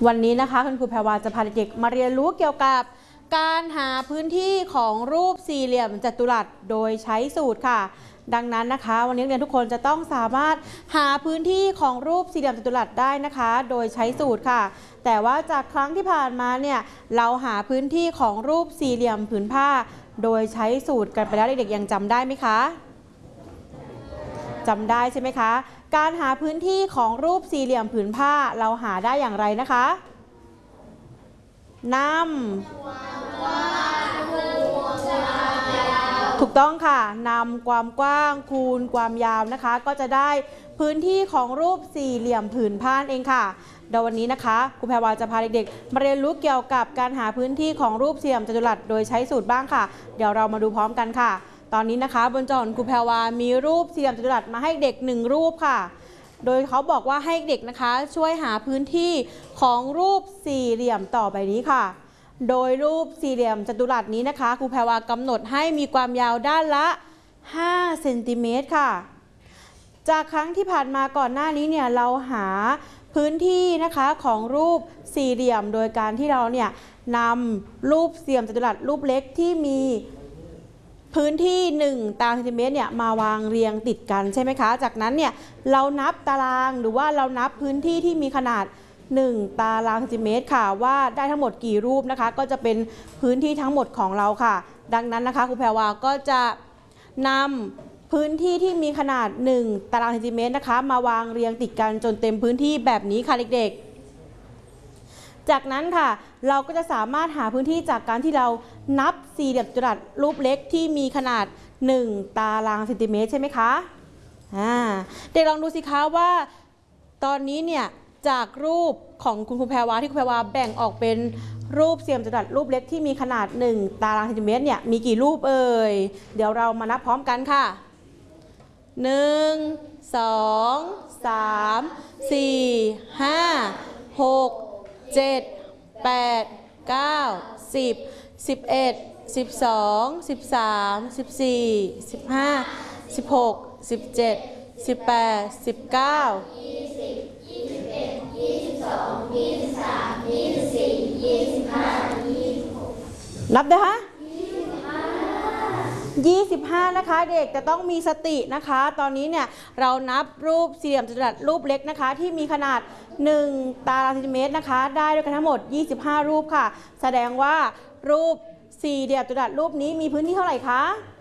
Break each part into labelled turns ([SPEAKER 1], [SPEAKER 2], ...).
[SPEAKER 1] วันนี้นะคะคุณครูแพรวาจะพาเด็กๆมาเรียนรู้เกี่ยวกับการหาพื้นที่ของรูปสี่เหลี่ยมจัตุรัสโดยใช้สูตรค่ะดังนั้นนะคะวันนี้นักเรียนทุกคนจะต้องสามารถหาพื้นที่ของรูปสี่เหลี่ยมจัตุรัสได้นะคะโดยใช้สูตรค่ะแต่ว่าจากครั้งที่ผ่านมาเนี่ยเราหาพื้นที่ของรูปสี่เหลี่ยมผืนผ้าโดยใช้สูตรกันไปแล้วเด็กๆยังจำได้ไหมคะจำได้ใช่ไหมคะการหาพื้นที่ของรูปสี่เหลี่ยมผืนผ้าเราหาได้อย่างไรนะคะนำถูกต้องค่ะนำความกว้างคูณความยาวนะคะก็จะได้พื้นที่ของรูปสี่เหลี่ยมผืนผ้าเองค่ะเดี๋ยววันนี้นะคะครูแพรวาจะพาเด็กๆมาเรียนรู้เกี่ยวกับการหาพื้นที่ของรูปสี่เหลี่ยมจัตุรัสโดยใช้สูตรบ้างค่ะเดี๋ยวเรามาดูพร้อมกันค่ะตอนนี้นะคะบนจอของครูแพรวามีรูปสี่เหลี่ยมจัตุรัสมาให้เด็ก1รูปค่ะโดยเขาบอกว่าให้เด็กนะคะช่วยหาพื้นที่ของรูปสี่เหลี่ยมต่อไปนี้ค่ะโดยรูปสี่เหลี่ยมจัตุรัสนี้นะคะครูแพรวากำหนดให้มีความยาวด้านละ5เซนติเมตรค่ะจากครั้งที่ผ่านมาก่อนหน้านี้เนี่ยเราหาพื้นที่นะคะของรูปสี่เหลี่ยมโดยการที่เราเนี่ยนำรูปสี่เหลี่ยมจัตุรัสรูปเล็กที่มีพื้นที่1ตารางเซนติเมตรเนี่ยมาวางเรียงติดกันใช่ไหมคะจากนั้นเนี่ยเรานับตารางหรือว่าเรานับพื้นที่ที่มีขนาด1ตารางเซนติเมตรค่ะว่าได้ทั้งหมดกี่รูปนะคะก็จะเป็นพื้นที่ทั้งหมดของเราค่ะดังนั้นนะคะครูแพรวาก็จะนำพื้นที่ที่มีขนาด1ตารางเซนติเมตรนะคะมาวางเรียงติดกันจนเต็มพื้นที่แบบนี้ค่ะเด็กๆจากนั้นค่ะเราก็จะสามารถหาพื้นที่จากการที่เรานับสี่เหลี่ยมจัตุรัสรูปเล็กที่มีขนาด1ตารางเซนติเมตรใช่ไหมคะเด็กลองดูสิคะว่าตอนนี้เนี่ยจากรูปของคุณครูแพรวาที่ครูแพรวาแบ่งออกเป็นรูปสี่เหลี่ยมจัตุรัสรูปเล็กที่มีขนาด1ตารางเซนติเมตรเนี่ยมีกี่รูปเอ่ยเดี๋ยวเรามานับพร้อมกันค่ะ1 2 3 4 5 6 7 8 9 10 11 12 13 14 15 16 17 18 19 20 21 22 23 24 25 26นับนะคะ25นะคะเด็กจะต้องมีสตินะคะตอนนี้เนี่ยเรานับรูปสี่เหลี่ยมจัตุรัสรูปเล็กนะคะที่มีขนาด1ตารางเซนติเมตรนะคะได้ด้วยกันทั้งหมด25รูปค่ะแสดงว่ารูปสี่เหลี่ยมจัตุรัสรูปนี้มีพื้นที่เท่าไหร่คะ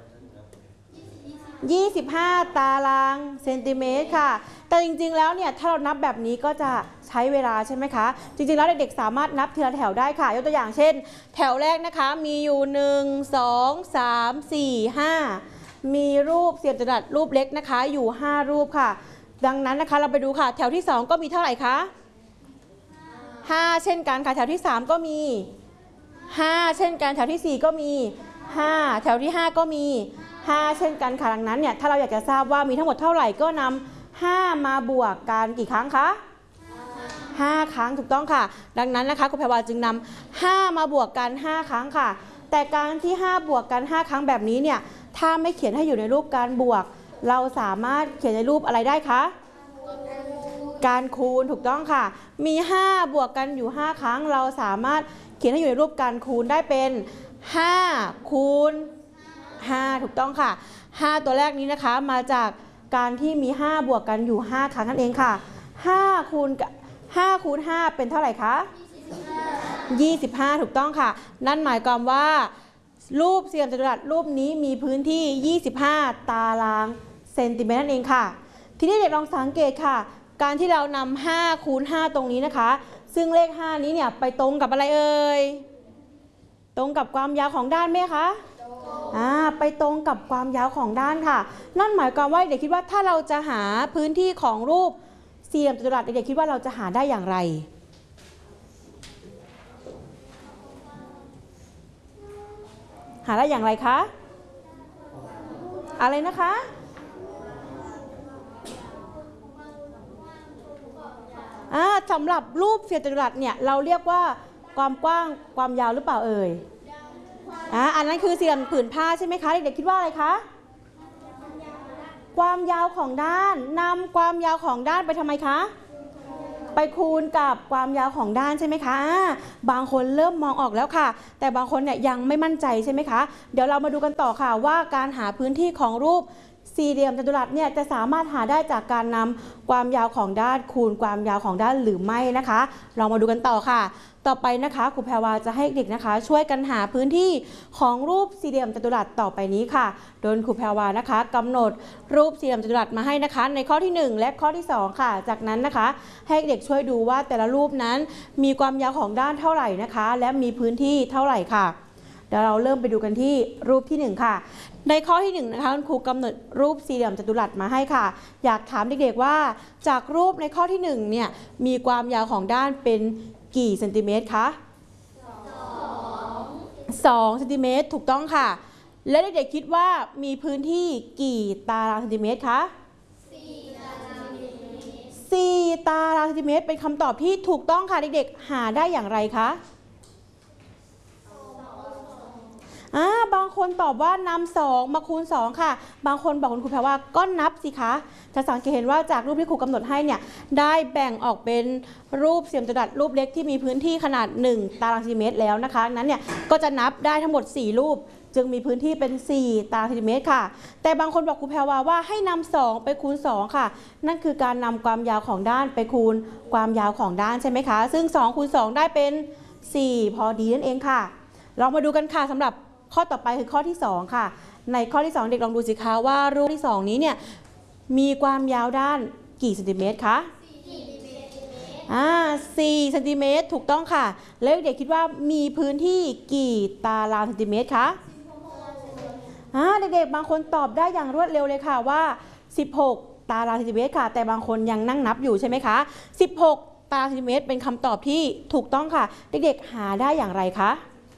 [SPEAKER 1] 25ตารางเซนติเมตรค่ะแต่จริงๆแล้วเนี่ยถ้าเรานับแบบนี้ก็จะใช้เวลาใช่ไหมคะจริงๆแล้วเด็กๆสามารถนับทีละแถวได้ค่ะยกตัวอย่างเช่นแถวแรกนะคะมีอยู่1 2 3 4 5มีรูปสี่เหลี่ยมจัตุรัสรูปเล็กนะคะอยู่5รูปค่ะดังนั้นนะคะเราไปดูค่ะแถวที่2ก็มีเท่าไหร่คะ5เช่นกันค่ะแถวที่3ก็มี5เช่นกันแถวที่4ก็มี5แถวที่5ก็มี5เช่นกันค่ะดังนั้นเนี่ยถ้าเราอยากจะทราบว่ามีทั้งหมดเท่าไหร่ก็นำ5มาบวกกันกี่ครั้งคะ5ครั้งถูกต้องค่ะดังนั้นนะคะครูแพรวาจึงนำ5มาบวกกัน5ครั้งค่ะแต่การที่5บวกกัน5ครั้งแบบนี้เนี่ยถ้าไม่เขียนให้อยู่ในรูปการบวกเราสามารถเขียนในรูปอะไรได้คะการคูณถูกต้องค่ะมี5บวกกันอยู่5ครั้งเราสามารถเขียนให้อยู่ในรูปการคูณได้เป็น5คูณ5ถูกต้องค่ะ5ตัวแรกนี้นะคะมาจากการที่มี5บวกกันอยู่5ครั้งนั่นเองค่ะ5คูณ5เป็นเท่าไหร่คะ25ถูกต้องค่ะนั่นหมายความว่ารูปสี่เหลี่ยมจัตุรัสรูปนี้มีพื้นที่25ตารางเซนติเมตรนั่นเองค่ะทีนี้เด็กลองสังเกตค่ะการที่เรานำ5คูณ5ตรงนี้นะคะซึ่งเลข5นี้เนี่ยไปตรงกับอะไรเอ่ยตรงกับความยาวของด้านไหมคะไปตรงกับความยาวของด้านค่ะนั่นหมายความว่าเด็กคิดว่าถ้าเราจะหาพื้นที่ของรูปสี่เหลี่ยมจัตุรัสเด็กคิดว่าเราจะหาได้อย่างไรหาได้อย่างไรคะอะไรนะคะสำหรับรูปสี่เหลี่ยมจัตุรัสเนี่ยเราเรียกว่าความกว้างความยาวหรือเปล่าเอ่ยอันนั้นคือสี่เหลี่ยมผืนผ้าใช่ไหมคะเด็กๆคิดว่าอะไรคะความยาวของด้านนำความยาวของด้านไปทำไมคะไปคูณกับความยาวของด้านใช่ไหมคะบางคนเริ่มมองออกแล้วค่ะแต่บางคนเนี่ยยังไม่มั่นใจใช่ไหมคะเดี๋ยวเรามาดูกันต่อค่ะว่าการหาพื้นที่ของรูปสี่เหลี่ยมจัตุรัสเนี่ยจะสามารถหาได้จากการนำความยาวของด้านคูณความยาวของด้านหรือไม่นะคะเรามาดูกันต่อค่ะต่อไปนะคะครูแพรวาจะให้เด็กนะคะช่วยกันหาพื้นที่ของรูปสี่เหลี่ยมจัตุรัสต่อไปนี้ค่ะโดยครูแพรวานะคะกำหนดรูปสี่เหลี่ยมจัตุรัสมาให้นะคะในข้อที่1และข้อที่2ค่ะจากนั้นนะคะให้เด็กช่วยดูว่าแต่ละรูปนั้นมีความยาวของด้านเท่าไหร่นะคะและมีพื้นที่เท่าไหร่ค่ะเดี๋ยวเราเริ่มไปดูกันที่รูปที่1ค่ะในข้อที่1นะคะคุณครูกำหนดรูปสี่เหลี่ยมจัตุรัสมาให้ค่ะอยากถามเด็กๆว่าจากรูปในข้อที่1เนี่ยมีความยาวของด้านเป็นกี่เซนติเมตรคะ2เซนติเมตรถูกต้องค่ะและเด็กๆคิดว่ามีพื้นที่กี่ตารางเซนติเมตรคะ4ตารางเซนติเมตรเป็นคำตอบที่ถูกต้องค่ะเด็กๆหาได้อย่างไรคะบางคนตอบว่านำ2มาคูณ2ค่ะบางคนบอกคุณครูแพรว่าก็นับสิคะจะสังเกตเห็นว่าจากรูปที่ครูกำหนดให้เนี่ยได้แบ่งออกเป็นรูปสี่เหลี่ยมจัตุรัสรูปเล็กที่มีพื้นที่ขนาด1ตารางเซนติเมตรแล้วนะคะนั้นเนี่ยก็จะนับได้ทั้งหมด4รูปจึงมีพื้นที่เป็น4ตารางเซนติเมตรค่ะแต่บางคนบอกครูแพรว่าให้นำ2ไปคูณ2ค่ะนั่นคือการนำความยาวของด้านไปคูณความยาวของด้านใช่ไหมคะซึ่ง2คูณ2ได้เป็น4พอดีนั่นเองค่ะลองมาดูกันค่ะสำหรับข้อต่อไปคือข้อที่2ค่ะในข้อที่2เด็กลองดูสิคะว่ารูปที่2นี้เนี่ยมีความยาวด้านกี่เซนติเมตรคะ4เซนติเมตรถูกต้องค่ะแล้วเด็กคิดว่ามีพื้นที่กี่ตารางเซนติเมตรคะเด็กๆบางคนตอบได้อย่างรวดเร็วเลยค่ะว่า16ตารางเซนติเมตรค่ะแต่บางคนยังนั่งนับอยู่ใช่ไหมคะ16ตารางเซนติเมตรเป็นคำตอบที่ถูกต้องค่ะเด็กๆหาได้อย่างไรคะ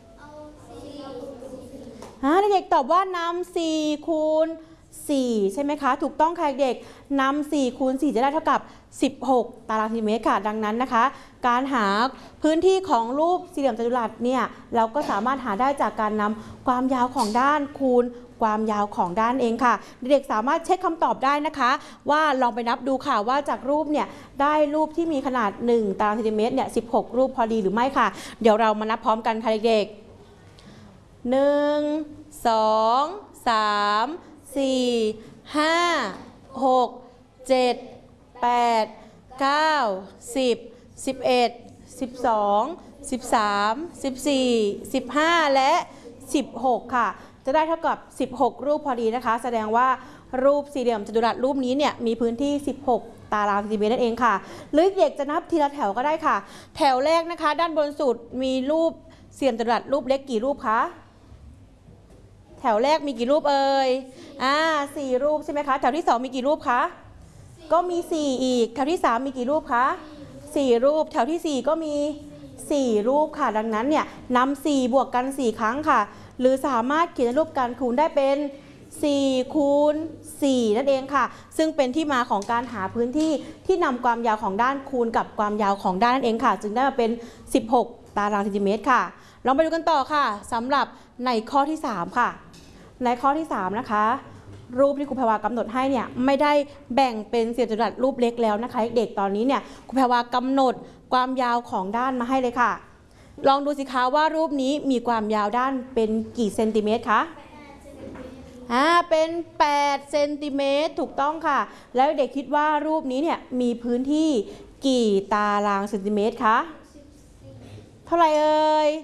[SPEAKER 1] เด็กๆตอบว่านำ4คูณ4ใช่ไหมคะถูกต้องค่ะเด็กนำ4คูณ4จะได้เท่ากับ16ตารางเซนติเมตรค่ะดังนั้นนะคะการหาพื้นที่ของรูปสี่เหลี่ยมจัตุรัสเนี่ยเราก็สามารถหาได้จากการนำความยาวของด้านคูณความยาวของด้านเองค่ะเด็กๆสามารถเช็คคำตอบได้นะคะว่าลองไปนับดูค่ะว่าจากรูปเนี่ยได้รูปที่มีขนาด1ตารางเซนติเมตรเนี่ย16รูปพอดีหรือไม่ค่ะเดี๋ยวเรามานับพร้อมกันค่ะเด็กๆ1 2 3 4 5 6 7 8 9 10 11 12 13 14 15และ16ค่ะจะได้เท่ากับ16รูปพอดีนะคะแสดงว่ารูปสี่เหลี่ยมจัตุรัสรูปนี้เนี่ยมีพื้นที่16ตารางเซนติเมตรนั่นเองค่ะหรือเด็กจะนับทีละแถวก็ได้ค่ะแถวแรกนะคะด้านบนสุดมีรูปสี่เหลี่ยมจัตุรัสรูปเล็กกี่รูปคะแถวแรกมีกี่รูปเอ่ย4รูปใช่ไหมคะแถวที่2มีกี่รูปคะก็มี4อีกแถวที่3มีกี่รูปคะ4รูปแถวที่4ก็มี4รูปค่ะดังนั้นเนี่ยนำ4บวกกัน4ครั้งค่ะหรือสามารถเขียนรูปการคูณได้เป็น4คูณ4นั่นเองค่ะซึ่งเป็นที่มาของการหาพื้นที่ที่นำความยาวของด้านคูณกับความยาวของด้านนั่นเองค่ะจึงได้มาเป็น16ตารางเซนติเมตรค่ะลองไปดูกันต่อค่ะสำหรับในข้อที่3ค่ะในข้อที่3นะคะรูปที่ครูแพรวากำหนดให้เนี่ยไม่ได้แบ่งเป็นสี่เหลี่ยมจัตุรัสรูปเล็กแล้วนะคะเด็กตอนนี้เนี่ยครูแพรวากำหนดความยาวของด้านมาให้เลยค่ะลองดูสิคะว่ารูปนี้มีความยาวด้านเป็นกี่เซนติเมตรคะเป็น8เซนติเมตรถูกต้องค่ะแล้วเด็กคิดว่ารูปนี้เนี่ยมีพื้นที่กี่ตารางเซนติเมตรคะเท่าไหร่เอ่ย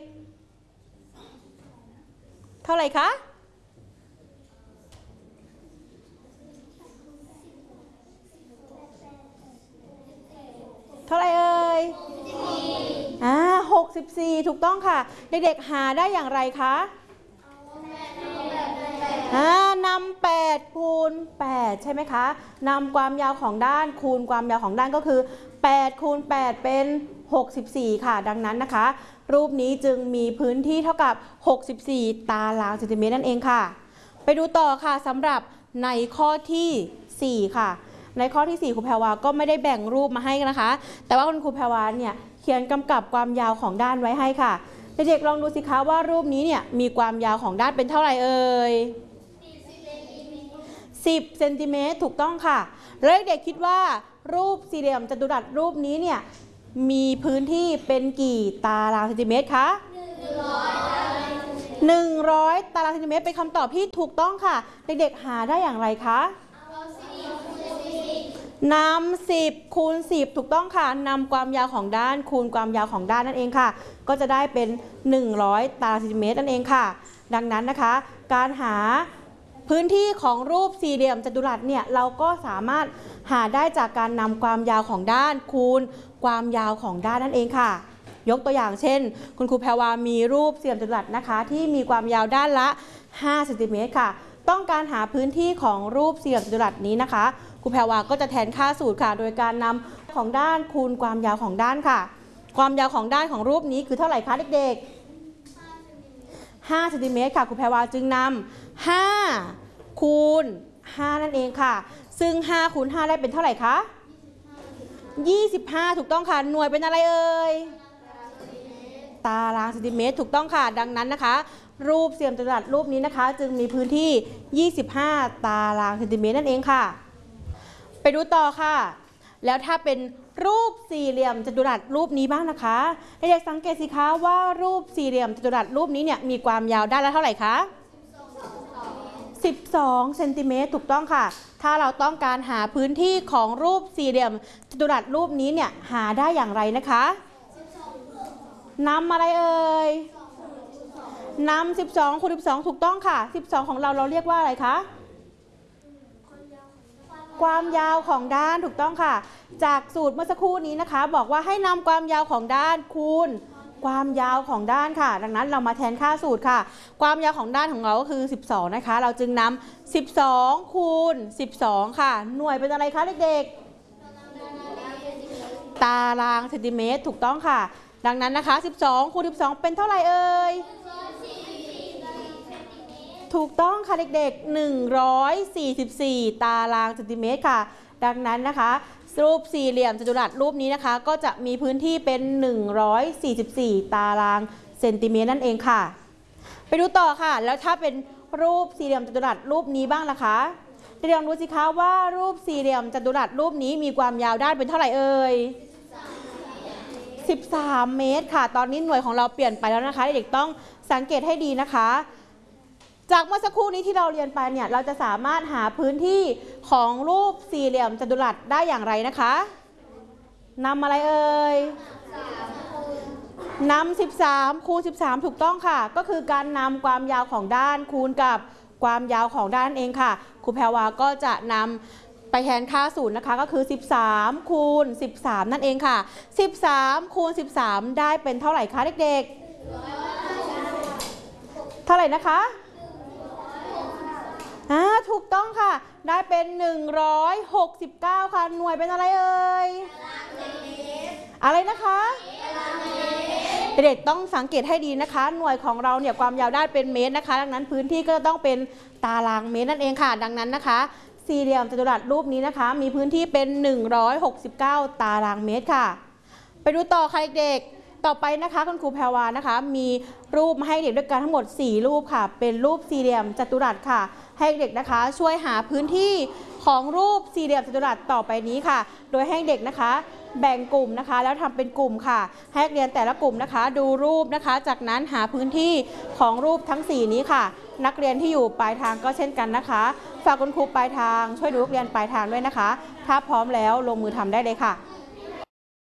[SPEAKER 1] เท่าไหร่คะเท่าไหร่เอ่ย64ถูกต้องค่ะเด็กๆหาได้อย่างไรคะนำ8คูณ8ใช่ไหมคะนำความยาวของด้านคูณความยาวของด้านก็คือ8คูณ8เป็น64ค่ะดังนั้นนะคะรูปนี้จึงมีพื้นที่เท่ากับ64ตารางเซนติเมตรนั่นเองค่ะไปดูต่อค่ะสำหรับในข้อที่4ค่ะในข้อที่4ครูแพรวาก็ไม่ได้แบ่งรูปมาให้นะคะแต่ว่าคุณครูแพรวาเนี่ยเขียนกำกับความยาวของด้านไว้ให้ค่ะเด็กๆลองดูสิคะว่ารูปนี้เนี่ยมีความยาวของด้านเป็นเท่าไหร่เอ่ย10เซนติเมตรถูกต้องค่ะแล้วเด็กคิดว่ารูปสี่เหลี่ยมจัตุรัสรูปนี้เนี่ยมีพื้นที่เป็นกี่ตารางเซนติเมตรคะ100 ตารางเซนติเมตรเป็นคำตอบที่ถูกต้องค่ะเด็กๆหาได้อย่างไรคะนำ10คูณ10ถูกต้องค่ะนำความยาวของด้านคูณความยาวของด้านนั่นเองค่ะก็จะได้เป็น100 ตารางเซนติเมตรนั่นเองค่ะดังนั้นนะคะการหาพื้นที่ของรูปสี่เหลี่ยมจัตุรัสเนี่ยเราก็สามารถหาได้จากการนำความยาวของด้านคูณความยาวของด้านนั่นเองค่ะยกตัวอย่างเช่นคุณครูแพรวามีรูปสี่เหลี่ยมจัตุรัสนะคะที่มีความยาวด้านละ5 เซนติเมตรค่ะต้องการหาพื้นที่ของรูปสี่เหลี่ยมจัตุรัสนี้นะคะครูแพรวาก็จะแทนค่าสูตรค่ะโดยการนำของด้านคูณความยาวของด้านค่ะความยาวของด้านของรูปนี้คือเท่าไหร่คะเด็กๆ5 เซนติเมตรค่ะครูแพรวาจึงนำ5คูณ5นั่นเองค่ะซึ่ง5คูณ5ได้เป็นเท่าไหร่คะ25ถูกต้องค่ะหน่วยเป็นอะไรเอ่ยตารางเซนติเมตรถูกต้องค่ะดังนั้นนะคะรูปสี่เหลี่ยมจัตุรัสรูปนี้นะคะจึงมีพื้นที่25 ตารางเซนติเมตรนั่นเองค่ะไปดูต่อค่ะแล้วถ้าเป็นรูปสี่เหลี่ยมจัตุรัสรูปนี้บ้างนะคะเด็กๆสังเกตสิคะว่ารูปสี่เหลี่ยมจัตุรัสรูปนี้เนี่ยมีความยาวด้านละเท่าไหร่คะ12 เซนติเมตรถูกต้องค่ะถ้าเราต้องการหาพื้นที่ของรูปสี่เหลี่ยมจัตุรัสรูปนี้เนี่ยหาได้อย่างไรนะคะนำอะไรเอ่ยนำ12คูณ12ถูกต้องค่ะ12ของเราเรียกว่าอะไรคะความยาวของด้านถูกต้องค่ะจากสูตรเมื่อสักครู่นี้นะคะบอกว่าให้นำความยาวของด้านคูณความยาวของด้านค่ะดังนั้นเรามาแทนค่าสูตรค่ะความยาวของด้านของเราก็คือ12นะคะเราจึงนำ12คูณ12ค่ะหน่วยเป็นอะไรคะเด็กๆตารางเซนติเมตรถูกต้องค่ะดังนั้นนะคะ12คูณ12เป็นเท่าไหร่เอ่ยถูกต้องค่ะเด็กๆ144 ตารางเซนติเมตรค่ะดังนั้นนะคะรูปสี่เหลี่ยมจัตุรัสรูปนี้นะคะก็จะมีพื้นที่เป็น144 ตารางเซนติเมตรนั่นเองค่ะไปดูต่อค่ะแล้วถ้าเป็นรูปสี่เหลี่ยมจัตุรัสรูปนี้บ้างล่ะคะเดี๋ยวลองดูสิคะว่ารูปสี่เหลี่ยมจัตุรัสรูปนี้มีความยาวด้านเป็นเท่าไหร่เอ่ย13 เมตรค่ะตอนนี้หน่วยของเราเปลี่ยนไปแล้วนะคะเด็กๆต้องสังเกตให้ดีนะคะจากเมื่อสักครู่นี้ที่เราเรียนไปเนี่ยเราจะสามารถหาพื้นที่ของรูปสี่เหลี่ยมจัตุรัสได้อย่างไรนะคะนำอะไรเอ่ยนำ13คูณ13ถูกต้องค่ะก็คือการนำความยาวของด้านคูณกับความยาวของด้านเองค่ะครูแพรวาก็จะนำไปแทนค่าสูตรนะคะก็คือ13คูณ13นั่นเองค่ะ13คูณ13ได้เป็นเท่าไหร่คะเด็กๆเท่าไหร่นะคะถูกต้องค่ะได้เป็น169ค่ะหน่วยเป็นอะไรเอ่ยอะไรนะคะเด็กต้องสังเกตให้ดีนะคะหน่วยของเราเนี่ยความยาวด้านเป็นเมตรนะคะดังนั้นพื้นที่ก็ต้องเป็นตารางเมตรนั่นเองค่ะดังนั้นนะคะสี่เหลี่ยมจัตุรัสรูปนี้นะคะมีพื้นที่เป็น169 ตารางเมตรค่ะไปดูต่อค่ะเด็กต่อไปนะคะคุณครูแพรวานะคะมีรูปมาให้เด็กด้วยกันทั้งหมด4รูปค่ะเป็นรูปสี่เหลี่ยมจัตุรัสค่ะให้เด็กนะคะช่วยหาพื้นที่ของรูปสี่เหลี่ยมจัตุรัสต่อไปนี้ค่ะโดยให้เด็กนะคะแบ่งกลุ่มนะคะแล้วทำเป็นกลุ่มค่ะให้เรียนแต่ละกลุ่มนะคะดูรูปนะคะจากนั้นหาพื้นที่ของรูปทั้ง4นี้ค่ะนักเรียนที่อยู่ปลายทางก็เช่นกันนะคะฝากคุณครูปลายทางช่วยดูนักเรียนปลายทางด้วยนะคะถ้าพร้อมแล้วลงมือทำได้เลยค่ะ